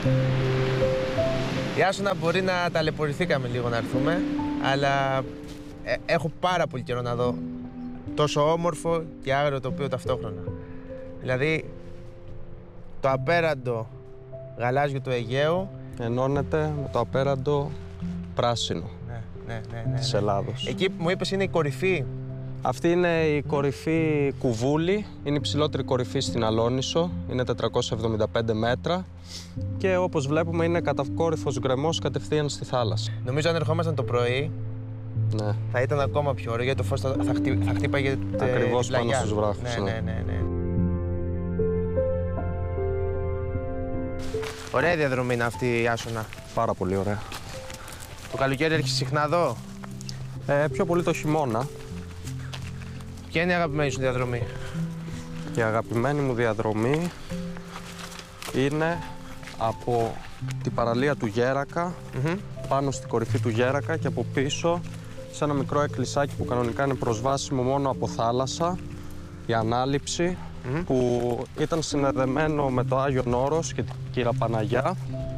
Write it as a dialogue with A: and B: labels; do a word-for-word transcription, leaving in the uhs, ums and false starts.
A: Η Άσσονα μπορεί να ταλαιπωρηθήκαμε λίγο να έρθουμε, αλλά ε, έχω πάρα πολύ καιρό να δω τόσο όμορφο και άγριο τοπίο ταυτόχρονα. Δηλαδή, το απέραντο γαλάζιο του Αιγαίου
B: ενώνεται με το απέραντο πράσινο
A: ναι, ναι, ναι, ναι,
B: της
A: ναι.
B: Ελλάδος.
A: Εκεί που μου είπες είναι η κορυφή.
B: Αυτή είναι η κορυφή Κουβούλη, είναι η ψηλότερη κορυφή στην Αλόνησο, είναι τετρακόσια εβδομήντα πέντε μέτρα και όπως βλέπουμε είναι κατακόρυφος γκρεμός κατευθείαν στη θάλασσα.
A: Νομίζω αν ερχόμασταν το πρωί
B: Ναι.
A: θα ήταν ακόμα πιο ωραίο γιατί το φως θα, θα, χτύ, θα χτύπαγε
B: Ακριβώς
A: την πλαγιά.
B: πάνω στους βράχους.
A: Ναι,
B: Ναι.
A: ναι, ναι, ναι. Ωραία διαδρομή είναι αυτή η Άσσονα.
B: Πάρα πολύ ωραία.
A: Το καλοκαίρι έρχεσαι συχνά εδώ.
B: Ε, πιο πολύ το χειμώνα.
A: Ποια είναι η αγαπημένη σου διαδρομή?
B: Η αγαπημένη μου διαδρομή είναι από την παραλία του Γέρακα,
A: Mm-hmm.
B: πάνω στην κορυφή του Γέρακα και από πίσω σε ένα μικρό εκκλησάκι που κανονικά είναι προσβάσιμο μόνο από θάλασσα, η Ανάληψη,
A: Mm-hmm.
B: που ήταν συνδεδεμένο με το Άγιον Όρος και την Κύρα Παναγιά